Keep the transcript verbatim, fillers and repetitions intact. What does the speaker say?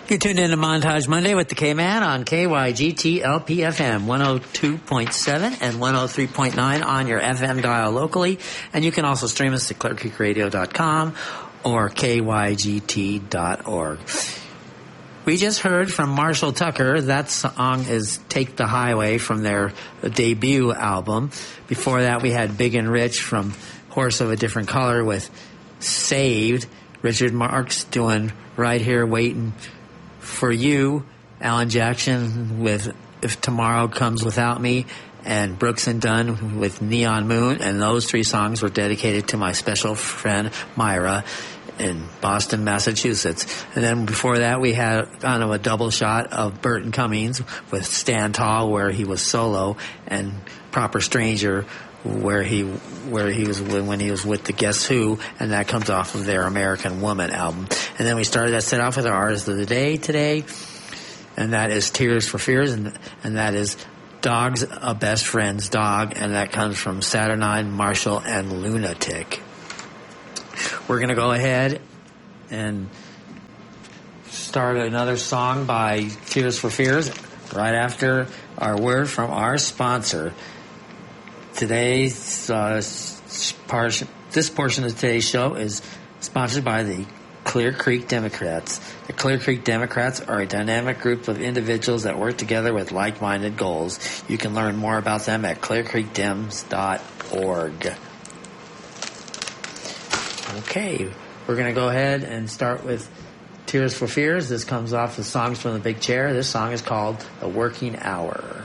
You're tuned in to Montage Monday with the K-Man on K Y G T L P F M one oh two point seven and one oh three point nine on your F M dial locally. And you can also stream us at clear creek radio dot com or K Y G T dot org. We just heard from Marshall Tucker. That song is Take the Highway from their debut album. Before that, we had Big and Rich from Horse of a Different Color with Saved. Richard Marx doing Right Here Waiting for You. Alan Jackson with If Tomorrow Comes Without Me. And Brooks and Dunn with Neon Moon. And those three songs were dedicated to my special friend Myra in Boston, Massachusetts. And then before that, we had kind of a double shot of Burton Cummings with Stand Tall, where he was solo, and Proper Stranger, where he where he was when he was with the Guess Who, and that comes off of their American Woman album. And then we started that set off with our artist of the day today, and that is Tears for Fears, and and that is Dog's a Best Friend's Dog, and that comes from Saturnine, Marshall, and Lunatic. We're going to go ahead and start another song by Tears for Fears right after our word from our sponsor. Today's uh, portion, this portion of today's show is sponsored by the Clear Creek Democrats. The Clear Creek Democrats are a dynamic group of individuals that work together with like-minded goals. You can learn more about them at clear creek dems dot org. Okay, we're going to go ahead and start with Tears for Fears. This comes off of Songs from the Big Chair. This song is called The Working Hour.